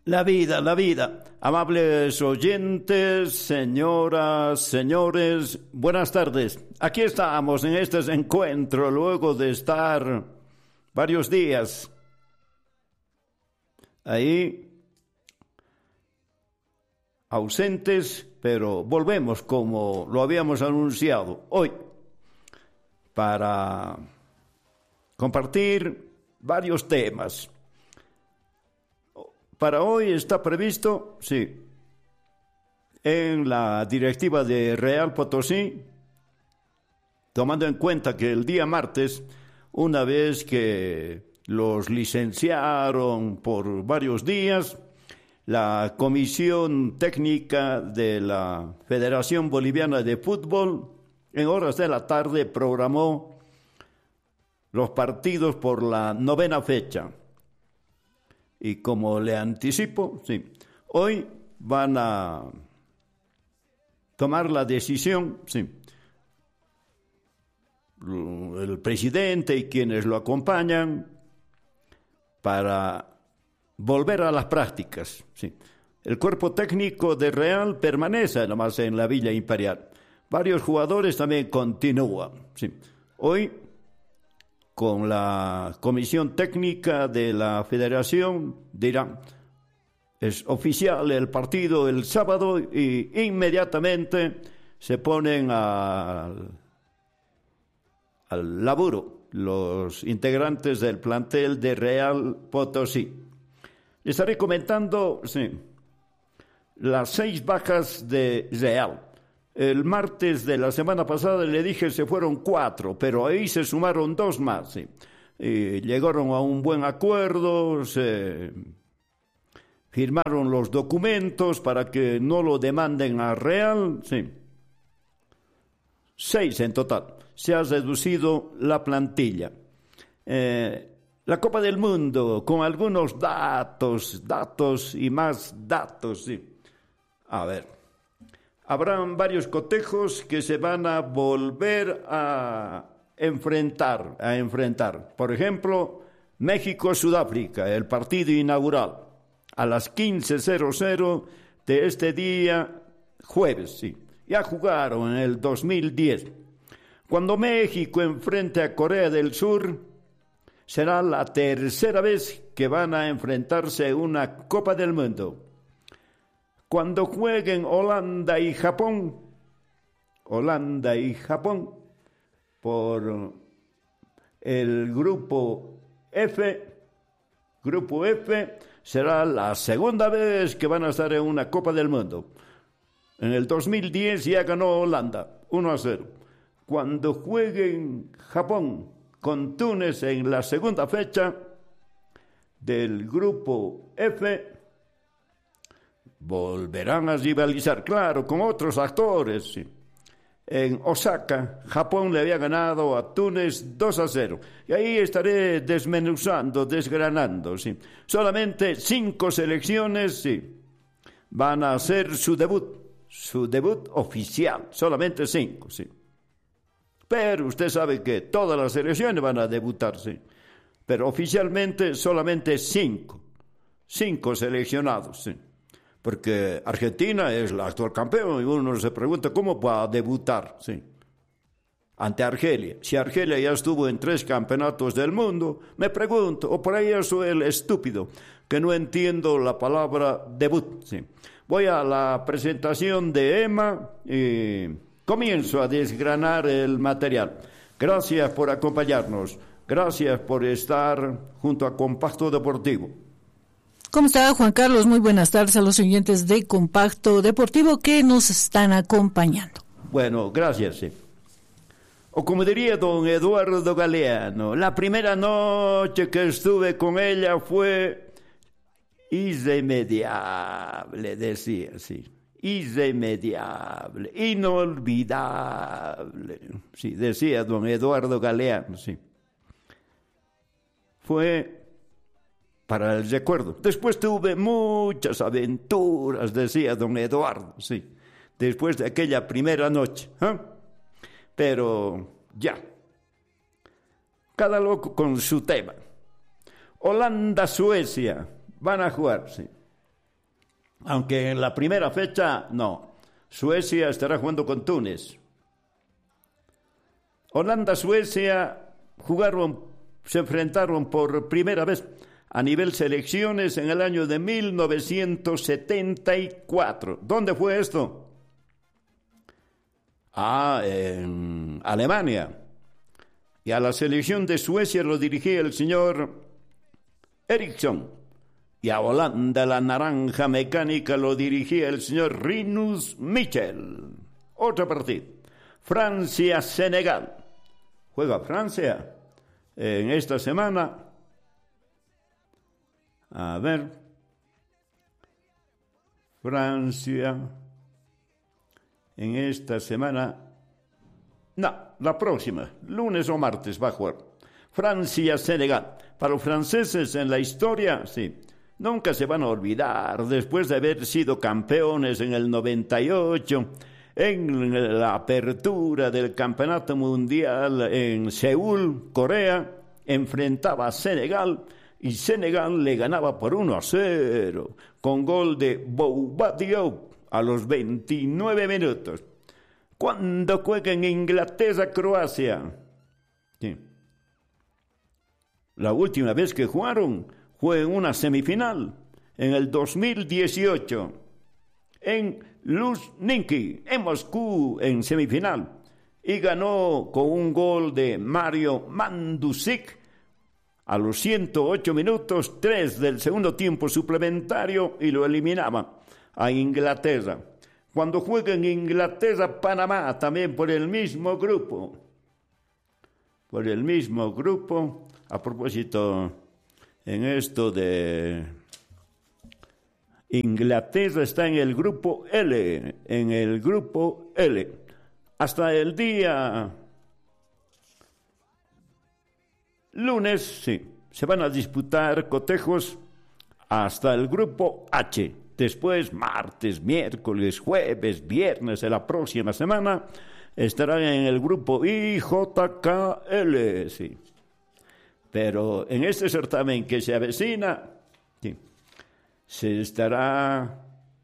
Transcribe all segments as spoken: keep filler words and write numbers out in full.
La vida, la vida. Amables oyentes, señoras, señores, buenas tardes. Aquí estamos en este encuentro luego de estar varios días ahí ausentes, pero volvemos como lo habíamos anunciado hoy para compartir varios temas. Para hoy está previsto, sí, en la directiva de Real Potosí, tomando en cuenta que el día martes, una vez que los licenciaron por varios días, la Comisión Técnica de la Federación Boliviana de Fútbol, en horas de la tarde, programó los partidos por la novena fecha. Y como le anticipo, sí, hoy van a tomar la decisión, sí, el presidente y quienes lo acompañan para volver a las prácticas, sí. El cuerpo técnico de Real permanece nomás en la Villa Imperial. Varios jugadores también continúan, sí. Hoy, con la comisión técnica de la federación, dirán, es oficial el partido el sábado y inmediatamente se ponen al, al laburo los integrantes del plantel de Real Potosí. Les estaré comentando, sí, las seis bajas de Real. El martes de la semana pasada le dije se fueron cuatro, pero ahí se sumaron dos más. ¿Sí? Y llegaron a un buen acuerdo, se firmaron los documentos para que no lo demanden a Real. Sí. Seis en total. Se ha reducido la plantilla. Eh, la Copa del Mundo, con algunos datos, datos y más datos. Sí. A ver. Habrán varios cotejos que se van a volver a enfrentar, a enfrentar. Por ejemplo, México-Sudáfrica, el partido inaugural, a las quince cero cero de este día jueves, sí. Ya jugaron en el dos mil diez. Cuando México enfrente a Corea del Sur, será la tercera vez que van a enfrentarse en una Copa del Mundo. Cuando jueguen Holanda y Japón, Holanda y Japón, por el grupo F, grupo F, será la segunda vez que van a estar en una Copa del Mundo. En el dos mil diez ya ganó Holanda, uno a cero. Cuando jueguen Japón con Túnez en la segunda fecha del grupo F, volverán a rivalizar, claro, con otros actores. Sí. En Osaka, Japón le había ganado a Túnez dos a cero. Y ahí estaré desmenuzando, desgranando. Sí. Solamente cinco selecciones sí, van a hacer su debut, su debut oficial. Solamente cinco, sí. Pero usted sabe que todas las selecciones van a debutar, sí. Pero oficialmente solamente cinco. Cinco seleccionados, sí. Porque Argentina es la actual campeón y uno se pregunta cómo va a debutar, sí, ante Argelia. Si Argelia ya estuvo en tres campeonatos del mundo, me pregunto, o por ahí yo soy el estúpido, que no entiendo la palabra debut. Sí. Voy a la presentación de Emma y comienzo a desgranar el material. Gracias por acompañarnos, gracias por estar junto a Compacto Deportivo. ¿Cómo está, Juan Carlos? Muy buenas tardes a los oyentes de Compacto Deportivo que nos están acompañando. Bueno, gracias. Sí. O como diría don Eduardo Galeano, la primera noche que estuve con ella fue irremediable, decía, sí. Irremediable, inolvidable. Sí, decía don Eduardo Galeano, sí. Fue para el recuerdo. Después tuve muchas aventuras, decía don Eduardo, sí, después de aquella primera noche. ¿eh? Pero ya, cada loco con su tema. Holanda, Suecia, van a jugar, sí. Aunque en la primera fecha, no. Suecia estará jugando con Túnez. Holanda-Suecia jugaron, se enfrentaron por primera vez a nivel selecciones en el año de mil novecientos setenta y cuatro. ¿Dónde fue esto? Ah, en Alemania. Y a la selección de Suecia lo dirigía el señor Eriksson. Y a Holanda, la naranja mecánica, lo dirigía el señor Rinus Michel. Otro partido. Francia-Senegal. Juega Francia en esta semana. A ver. Francia. En esta semana. No, la próxima. Lunes o martes va a jugar. Francia-Senegal. Para los franceses en la historia, sí. Nunca se van a olvidar, después de haber sido campeones en el noventa y ocho, en la apertura del Campeonato Mundial en Seúl, Corea, enfrentaba a Senegal y Senegal le ganaba por uno a cero, con gol de Bouba Diop a los veintinueve minutos. Cuando juega en Inglaterra-Croacia, sí. La última vez que jugaron fue en una semifinal, en el dos mil dieciocho, en Luzhniki, en Moscú, en semifinal, y ganó con un gol de Mario Mandzukic a los ciento ocho minutos, tres del segundo tiempo suplementario, y lo eliminaba a Inglaterra. Cuando juega en Inglaterra-Panamá, también por el mismo grupo, por el mismo grupo, a propósito, en esto de Inglaterra está en el grupo L, en el grupo L. Hasta el día lunes, sí, se van a disputar cotejos hasta el grupo H. Después, martes, miércoles, jueves, viernes de la próxima semana, estarán en el grupo I J K L, sí. Pero en este certamen que se avecina, sí, se estará,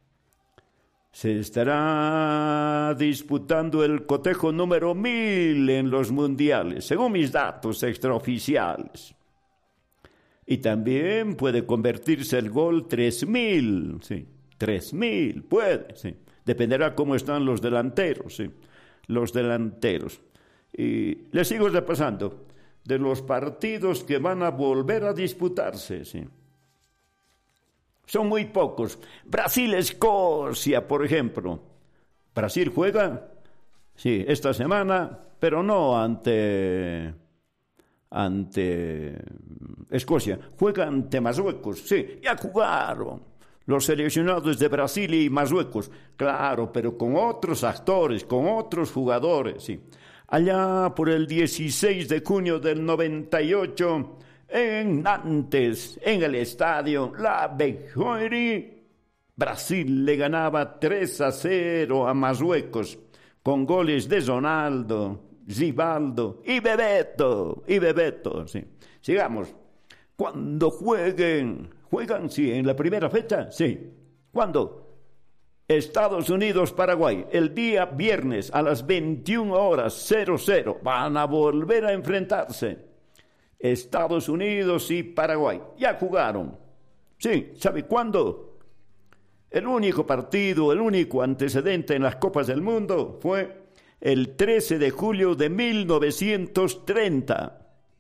se estará disputando el cotejo número mil en los mundiales, según mis datos extraoficiales. Y también puede convertirse el gol tres mil, sí, tres mil, puede, sí. Dependerá cómo están los delanteros, sí, los delanteros. Y les sigo repasando de los partidos que van a volver a disputarse, sí. Son muy pocos. Brasil-Escocia, por ejemplo. Brasil juega, sí, esta semana, pero no ante, ante Escocia. Juega ante Marruecos, sí, ya jugaron los seleccionados de Brasil y Marruecos. Claro, pero con otros actores, con otros jugadores, sí. Allá por el dieciséis de junio del noventa y ocho, en Nantes, en el estadio La Bejoiri, Brasil le ganaba tres a cero a Marruecos, con goles de Ronaldo, Rivaldo y Bebeto, y Bebeto, sí. Sigamos. Cuando jueguen, juegan, sí, en la primera fecha, sí. ¿Cuándo? Estados Unidos-Paraguay, el día viernes a las veintiuna horas, cero cero, van a volver a enfrentarse. Estados Unidos y Paraguay, ya jugaron. Sí, ¿sabe cuándo? El único partido, el único antecedente en las Copas del Mundo fue el trece de julio de mil novecientos treinta.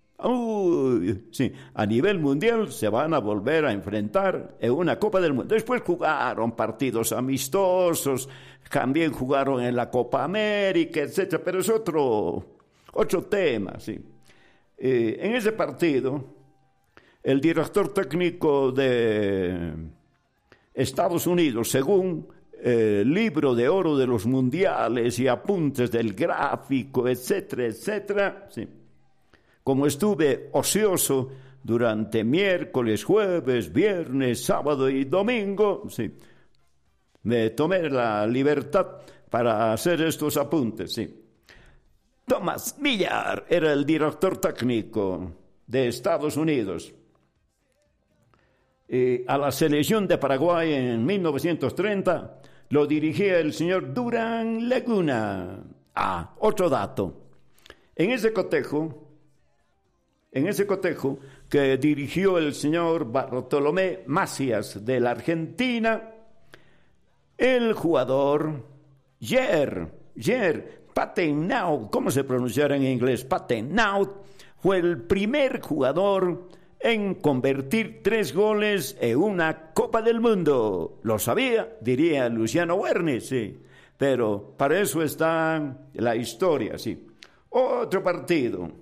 Uy, sí, a nivel mundial se van a volver a enfrentar en una Copa del Mundo. Después jugaron partidos amistosos, también jugaron en la Copa América, etcétera, pero es otro, otro tema, sí. Eh, en ese partido, el director técnico de Estados Unidos, según el eh, libro de oro de los mundiales y apuntes del gráfico, etcétera, etcétera, sí. Como estuve ocioso durante miércoles, jueves, viernes, sábado y domingo, sí, me tomé la libertad para hacer estos apuntes, sí. Thomas Millar era el director técnico de Estados Unidos. Eh, a la selección de Paraguay en mil novecientos treinta lo dirigía el señor Durán Laguna. Ah, otro dato. En ese cotejo, en ese cotejo que dirigió el señor Bartolomé Macías de la Argentina, el jugador Yer, Yer Patenaude, ¿cómo se pronunciará en inglés? Patenaude, fue el primer jugador en convertir tres goles en una Copa del Mundo. ¿Lo sabía? Diría Luciano Wernes, sí. Pero para eso está la historia, sí. Otro partido.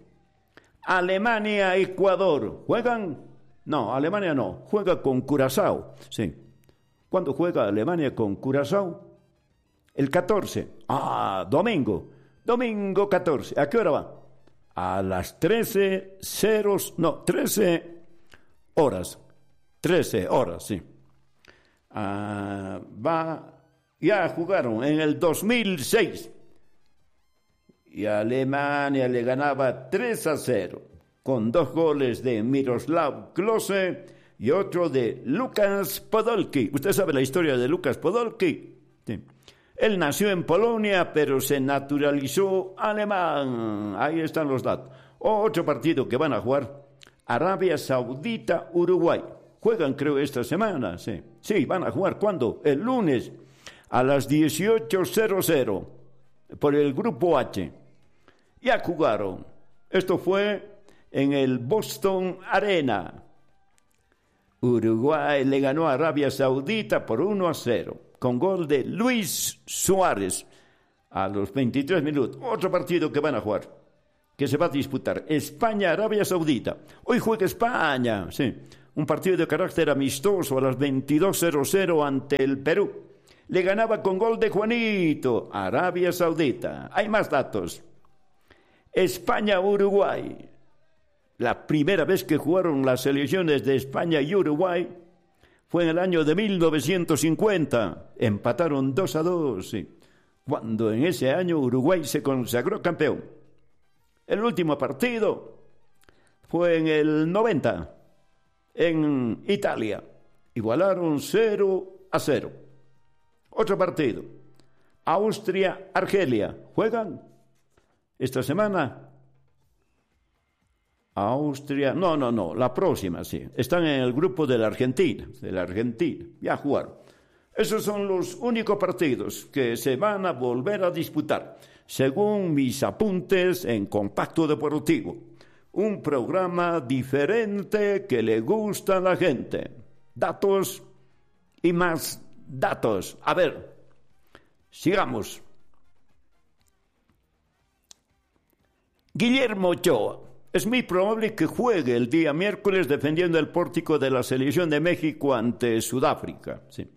Alemania-Ecuador. ¿Juegan? No, Alemania no. Juega con Curazao, sí. ¿Cuándo juega Alemania con Curazao? El catorce. Ah, domingo. Domingo catorce. ¿A qué hora va? A las trece ceros, no, trece horas. trece horas, sí. Ah, va, ya jugaron en el dos mil seis. Y Alemania le ganaba tres a cero, con dos goles de Miroslav Klose y otro de Lukas Podolski. Usted sabe la historia de Lukas Podolski. Sí. Él nació en Polonia, pero se naturalizó alemán. Ahí están los datos. Otro partido que van a jugar, Arabia Saudita, Uruguay. Juegan, creo, esta semana. Sí, sí, van a jugar. ¿Cuándo? El lunes, a las dieciocho horas, por el Grupo H. Ya jugaron. Esto fue en el Boston Arena. Uruguay le ganó a Arabia Saudita por uno a cero. Con gol de Luis Suárez a los veintitrés minutos. Otro partido que van a jugar, que se va a disputar. España-Arabia Saudita. Hoy juega España, sí. Un partido de carácter amistoso a las veintidós horas ante el Perú. Le ganaba con gol de Juanito, Arabia Saudita. Hay más datos. España-Uruguay. La primera vez que jugaron las selecciones de España y Uruguay fue en el año de mil novecientos cincuenta. Empataron dos a dos, sí, cuando en ese año Uruguay se consagró campeón. El último partido fue en el noventa, en Italia. Igualaron cero a cero. Otro partido, Austria-Argelia. ¿Juegan esta semana? Austria, no, no, no, la próxima, sí. Están en el grupo de la Argentina, de la Argentina, ya jugaron. Esos son los únicos partidos que se van a volver a disputar, según mis apuntes en Compacto Deportivo. Un programa diferente que le gusta a la gente. Datos y más datos. A ver, sigamos. Guillermo Ochoa. Es muy probable que juegue el día miércoles defendiendo el pórtico de la selección de México ante Sudáfrica. Sí.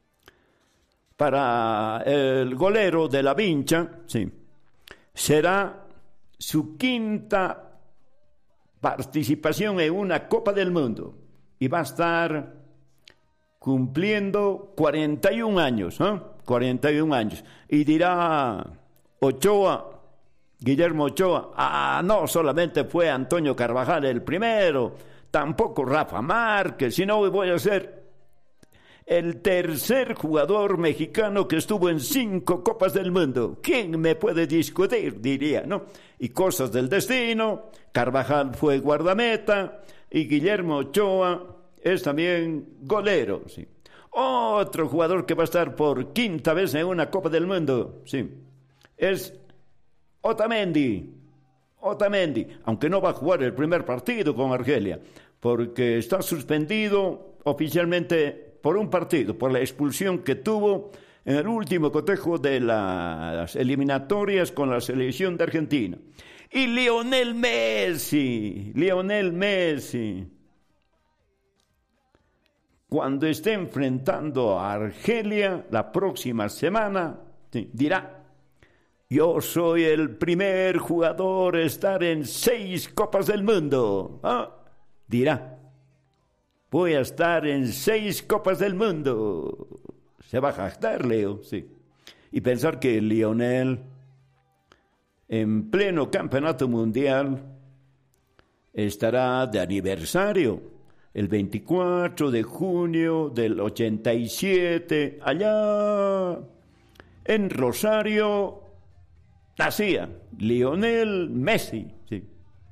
Para el golero de la Vincha, sí, será su quinta participación en una Copa del Mundo y va a estar cumpliendo cuarenta y un años, ¿eh? cuarenta y un años. Y dirá Ochoa, Guillermo Ochoa, ah, no solamente fue Antonio Carvajal el primero, tampoco Rafa Márquez, sino voy a ser el tercer jugador mexicano que estuvo en cinco Copas del Mundo. ¿Quién me puede discutir? Diría, ¿no? Y cosas del destino, Carvajal fue guardameta y Guillermo Ochoa es también golero, sí. Otro jugador que va a estar por quinta vez en una Copa del Mundo, sí, es Otamendi, Otamendi, aunque no va a jugar el primer partido con Argelia, porque está suspendido oficialmente por un partido, por la expulsión que tuvo en el último cotejo de las eliminatorias con la selección de Argentina. Y Lionel Messi, Lionel Messi, cuando esté enfrentando a Argelia la próxima semana, sí, dirá: yo soy el primer jugador a estar en seis Copas del Mundo. ¿Ah? Dirá: voy a estar en seis Copas del Mundo. Se va a jactar, Leo, sí. Y pensar que Lionel, en pleno campeonato mundial, estará de aniversario. el veinticuatro de junio del ochenta y siete, allá en Rosario, nacía Lionel Messi, sí.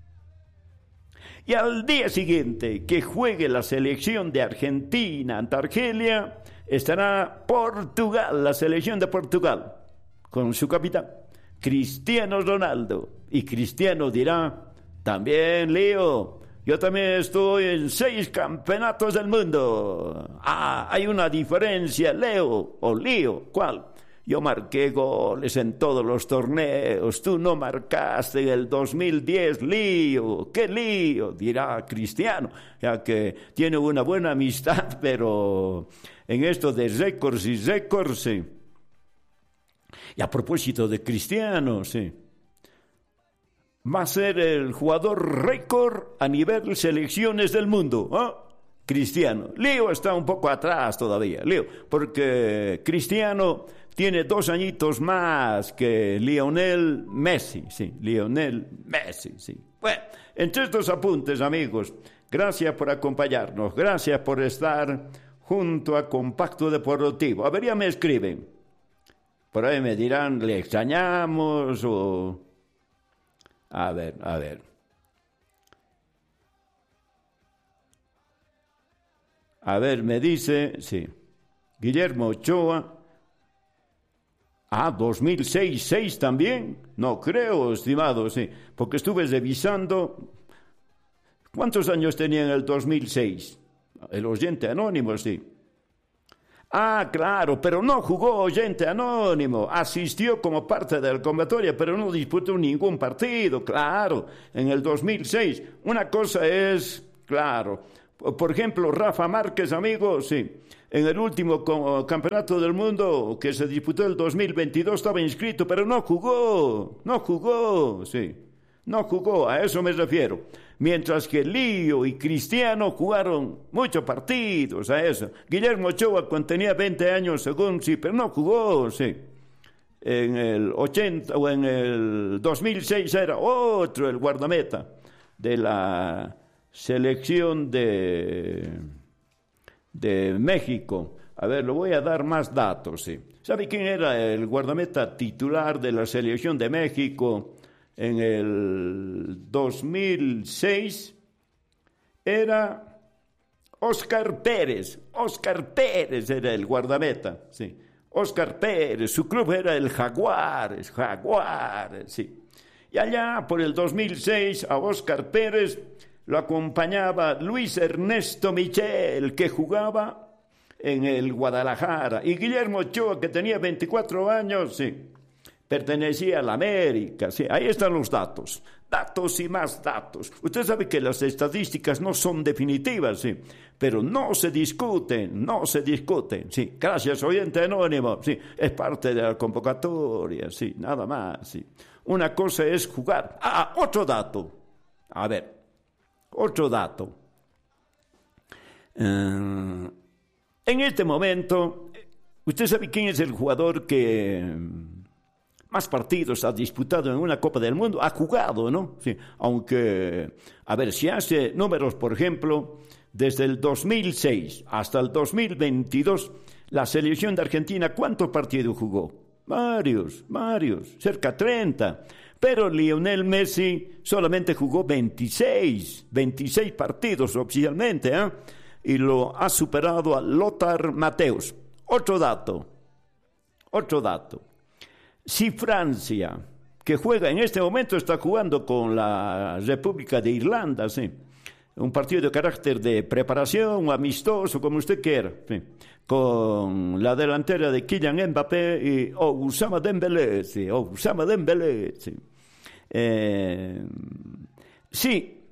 Y al día siguiente que juegue la selección de Argentina ante Argelia, estará Portugal, la selección de Portugal, con su capitán, Cristiano Ronaldo. Y Cristiano dirá, también Leo, yo también estoy en seis campeonatos del mundo. Ah, hay una diferencia, Leo o Leo, ¿cuál? Yo marqué goles en todos los torneos, tú no marcaste en el dos mil diez, lío, qué lío, dirá Cristiano, ya que tiene una buena amistad, pero en esto de récords y récords, sí. Y a propósito de Cristiano, sí, va a ser el jugador récord a nivel selecciones del mundo, ¿eh? Cristiano. Leo está un poco atrás todavía, Leo, porque Cristiano tiene dos añitos más que Lionel Messi, sí, Lionel Messi, sí. Bueno, entre estos apuntes, amigos, gracias por acompañarnos, gracias por estar junto a Compacto Deportivo. A ver, ya me escriben. Por ahí me dirán, le extrañamos o... A ver, a ver. A ver, me dice, sí, Guillermo Ochoa. Ah, dos mil seis, seis también. No creo, estimado, sí, porque estuve revisando. ¿Cuántos años tenía en el dos mil seis? El oyente anónimo, sí. Ah, claro, pero no jugó oyente anónimo. Asistió como parte de la convocatoria, pero no disputó ningún partido, claro, en el dos mil seis. Una cosa es, claro, por ejemplo, Rafa Márquez, amigo, sí. En el último campeonato del mundo que se disputó el dos mil veintidós estaba inscrito, pero no jugó, no jugó, sí, no jugó, a eso me refiero. Mientras que Lío y Cristiano jugaron muchos partidos, a eso. Guillermo Ochoa cuando tenía veinte años, según sí, pero no jugó, sí. En el ochenta o en el dos mil seis era otro el guardameta de la selección de... de México. A ver, le voy a dar más datos, sí. ¿Sabe quién era el guardameta titular de la selección de México en el dos mil seis? Era Óscar Pérez. Óscar Pérez era el guardameta, sí. Óscar Pérez, su club era el Jaguares, Jaguares, sí. Y allá por el dos mil seis a Óscar Pérez lo acompañaba Luis Ernesto Michel, que jugaba en el Guadalajara. Y Guillermo Ochoa, que tenía veinticuatro años, sí, pertenecía a la América. Sí, ahí están los datos. Datos y más datos. Usted sabe que las estadísticas no son definitivas, sí, pero no se discuten, no se discuten. Sí, gracias, oyente anónimo. Sí, es parte de la convocatoria, sí, nada más. Sí. Una cosa es jugar. Ah, otro dato. A ver. Otro dato. Uh, en este momento, ¿usted sabe quién es el jugador que más partidos ha disputado en una Copa del Mundo? Ha jugado, ¿no? Sí, aunque, a ver, si hace números, por ejemplo, desde el dos mil seis hasta el dos mil veintidós, la selección de Argentina, ¿cuántos partidos jugó? Varios, varios, cerca de treinta. Pero Lionel Messi solamente jugó veintiséis, veintiséis partidos oficialmente, ¿eh? Y lo ha superado a Lothar Matthäus. Otro dato, otro dato. Si Francia, que juega en este momento, está jugando con la República de Irlanda, sí, un partido de carácter de preparación, amistoso, como usted quiera, sí, con la delantera de Kylian Mbappé y Oussama Dembélé, sí, Oussama Dembélé, sí. Eh, sí,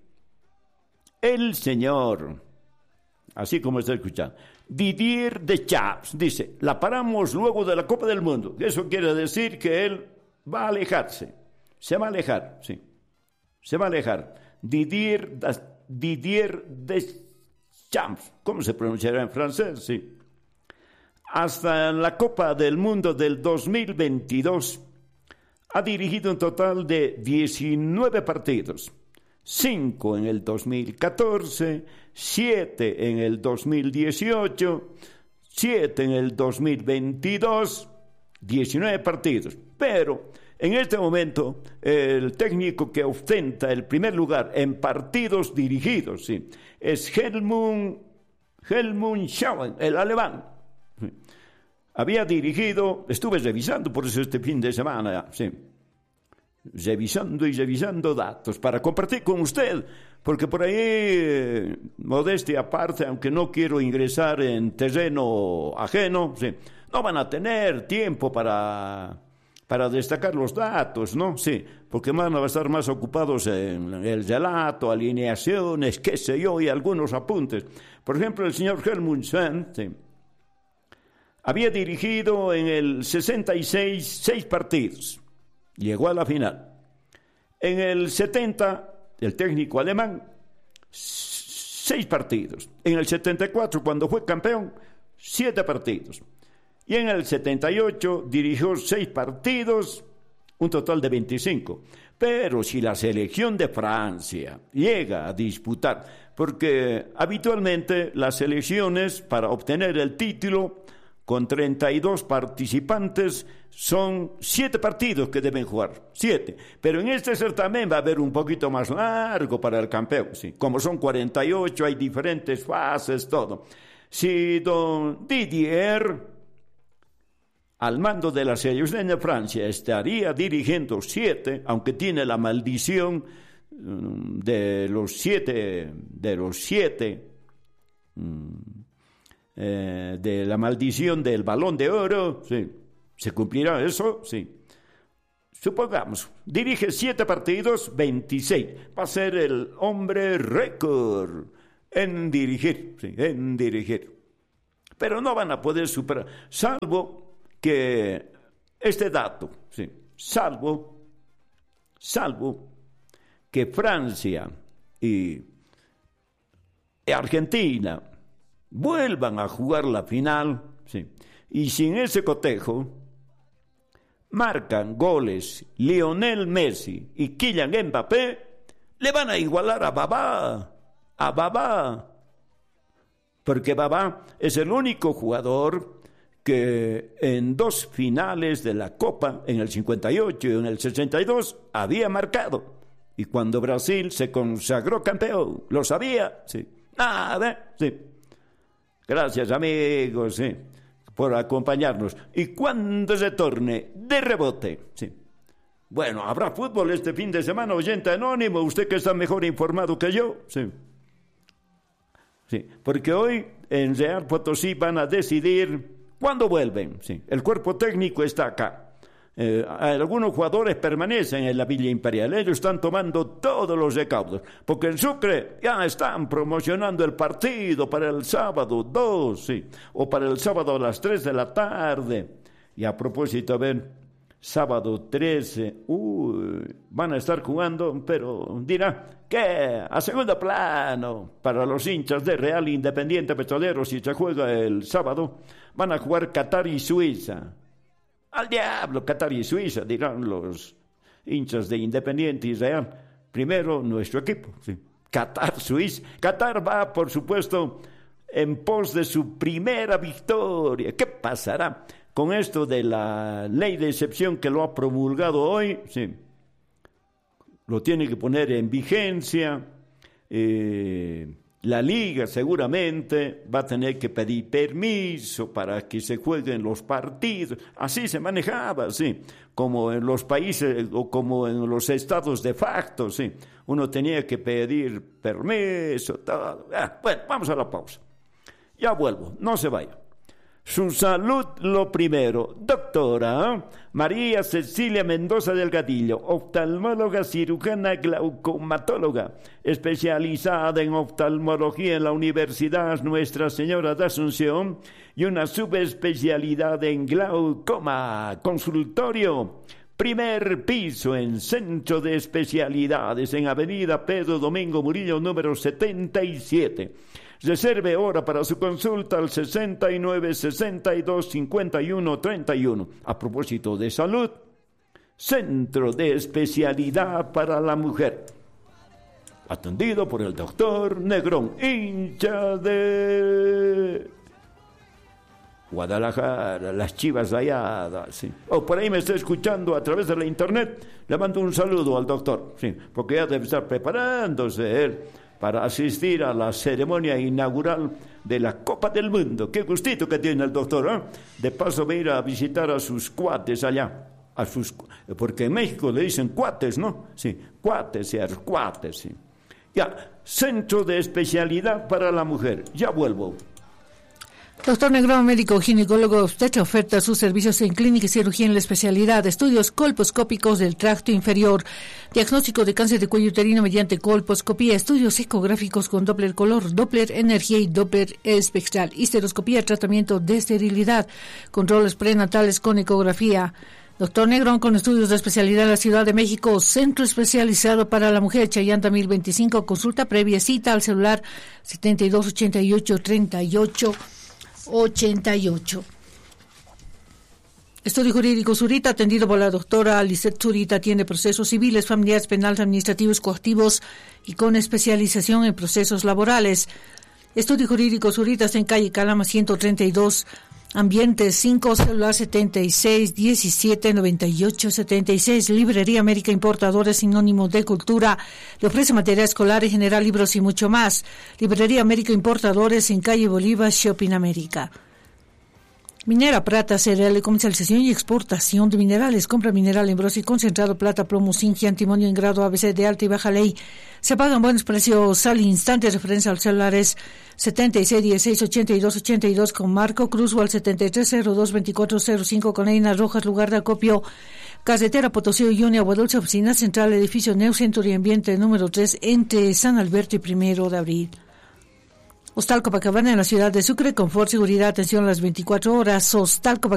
el señor, así como está escuchando, Didier Deschamps, dice, la paramos luego de la Copa del Mundo. Eso quiere decir que él va a alejarse, se va a alejar, sí, se va a alejar. Didier, Didier Deschamps, ¿cómo se pronunciará en francés? Sí. Hasta la Copa del Mundo del dos mil veintidós ha dirigido un total de diecinueve partidos, cinco en el dos mil catorce, siete en el dos mil dieciocho, siete en el dos mil veintidós, diecinueve partidos. Pero en este momento el técnico que ostenta el primer lugar en partidos dirigidos, sí, es Helmut, Helmut Schauer, el alemán. Había dirigido, estuve revisando por eso este fin de semana, sí, revisando y revisando datos para compartir con usted, porque por ahí, eh, modestia aparte, aunque no quiero ingresar en terreno ajeno, sí, no van a tener tiempo para, para destacar los datos, ¿no? Sí, porque van a estar más ocupados en el relato, alineaciones, qué sé yo, y algunos apuntes. Por ejemplo, el señor Helmut Schauer, sí, había dirigido en el sesenta y seis seis partidos. Llegó a la final. En el setenta, el técnico alemán, seis partidos. En el setenta y cuatro, cuando fue campeón, siete partidos. Y en el setenta y ocho dirigió seis partidos, un total de veinticinco. Pero si la selección de Francia llega a disputar, porque habitualmente las selecciones para obtener el título con treinta y dos participantes, son siete partidos que deben jugar, siete. Pero en este certamen va a haber un poquito más largo para el campeón, ¿sí? Como son cuarenta y ocho, hay diferentes fases, todo. Si don Didier, al mando de la selección de Francia, estaría dirigiendo siete, aunque tiene la maldición de los siete, de los siete... Mmm, Eh, de la maldición del Balón de Oro, sí. ¿Se cumplirá eso? Sí. Supongamos, dirige siete partidos, veintiséis. Va a ser el hombre récord en dirigir, sí, en dirigir. Pero no van a poder superar, salvo que este dato, sí, salvo, salvo que Francia y Argentina vuelvan a jugar la final, sí, y sin ese cotejo marcan goles Lionel Messi y Kylian Mbappé, le van a igualar a Babá, a Babá, porque Babá es el único jugador que en dos finales de la Copa, en el cincuenta y ocho y en el sesenta y dos, había marcado, y cuando Brasil se consagró campeón, lo sabía, sí, nada, sí. Gracias, amigos, sí, por acompañarnos. Y cuando se torne de rebote, sí. Bueno, habrá fútbol este fin de semana, oyente anónimo, usted que está mejor informado que yo, sí. Sí, porque hoy en Real Potosí van a decidir cuándo vuelven, sí. El cuerpo técnico está acá. Eh, algunos jugadores permanecen en la Villa Imperial, ellos están tomando todos los recaudos, porque en Sucre ya están promocionando el partido para el sábado dos, sí, o para el sábado a las tres de la tarde. Y a propósito, a ver, sábado trece, uy, van a estar jugando, pero dirá, ¿qué? A segundo plano, para los hinchas de Real Independiente Petrolero, si se juega el sábado, van a jugar Qatar y Suiza. Al diablo, Qatar y Suiza, dirán los hinchas de Independiente Israel. Primero, nuestro equipo, sí. Qatar, Suiza. Qatar va, por supuesto, en pos de su primera victoria. ¿Qué pasará con esto de la ley de excepción que lo ha promulgado hoy? Sí. Lo tiene que poner en vigencia. Eh... La liga seguramente va a tener que pedir permiso para que se jueguen los partidos. Así se manejaba, sí, como en los países o como en los estados de facto, sí. Uno tenía que pedir permiso, todo. Ah, bueno, vamos a la pausa. Ya vuelvo, no se vaya. Su salud lo primero. Doctora María Cecilia Mendoza Delgadillo, oftalmóloga cirujana glaucomatóloga, especializada en oftalmología en la Universidad Nuestra Señora de Asunción y una subespecialidad en glaucoma. Consultorio, primer piso en Centro de Especialidades, en Avenida Pedro Domingo Murillo, número setenta y siete. Reserve hora para su consulta al sesenta y nueve, sesenta y dos, cincuenta y uno, treinta y uno. A propósito de salud, Centro de Especialidad para la Mujer. atendido por el doctor Negrón, hincha de Guadalajara, las Chivas Rayadas, sí. O por ahí me está escuchando a través de la internet, le mando un saludo al doctor, sí, porque ya debe estar preparándose él para asistir a la ceremonia inaugural de la Copa del Mundo. Qué gustito que tiene el doctor, ¿eh? De paso va a ir a visitar a sus cuates allá, a sus, porque en México le dicen cuates, ¿no? Sí, cuates, sí, a los cuates, sí. Ya, Centro de Especialidad para la Mujer, ya vuelvo. Doctor Negrón, médico ginecólogo obstetra, oferta sus servicios en clínica y cirugía en la especialidad, estudios colposcópicos del tracto inferior, diagnóstico de cáncer de cuello uterino mediante colposcopía, estudios ecográficos con Doppler color, Doppler energía y Doppler espectral, histeroscopía, tratamiento de esterilidad, controles prenatales con ecografía. Doctor Negrón, con estudios de especialidad en la Ciudad de México, Centro Especializado para la Mujer, Chayanta mil veinticinco, consulta previa, cita al celular setenta y dos ochenta y ocho treinta y ocho ochenta y ocho. Estudio Jurídico Zurita, atendido por la doctora Lisette Zurita, atiende procesos civiles, familiares, penales, administrativos, coactivos y con especialización en procesos laborales. Estudio Jurídico Zurita está en calle Calama ciento treinta y dos, ambiente cinco, celular setenta y seis diecisiete noventa y ocho setenta y seis. Librería América Importadores, sinónimo de cultura, le ofrece material escolar en general, libros y mucho más. Librería América Importadores en calle Bolívar, Shopping América. Minera Prata, cereal, comercialización y exportación de minerales. Compra mineral en broso y concentrado, plata, plomo, zinc y antimonio en grado A B C de alta y baja ley. Se pagan buenos precios al instante. Referencia al celular es setenta y seis dieciséis ochenta y dos ochenta y dos con Marco Cruz, o al setenta y tres cero dos veinticuatro cero cinco con Einas Rojas, lugar de acopio. Carretera Potosí, Uyuni, Agua Dulce, oficina central, edificio Neo Centro y Ambiente número tres, entre San Alberto y Primero de Abril. Hostal Copacabana en la ciudad de Sucre, confort, seguridad, atención a las veinticuatro horas. Hostal Copacabana.